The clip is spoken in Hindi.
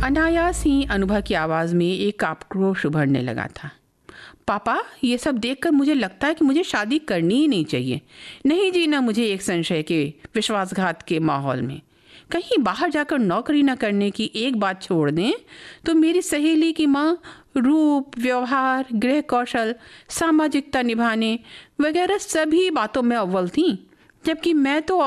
अनायास ही अनुभव की आवाज़ में एक आक्रोश उभरने लगा था। पापा, ये सब देखकर मुझे लगता है कि मुझे शादी करनी ही नहीं चाहिए। नहीं जीना मुझे एक संशय के, विश्वासघात के माहौल में। कहीं बाहर जाकर नौकरी न करने की एक बात छोड़ दें तो मेरी सहेली की माँ रूप, व्यवहार, गृह कौशल, सामाजिकता निभाने वगैरह सभी बातों में अव्वल थी, जबकि मैं तो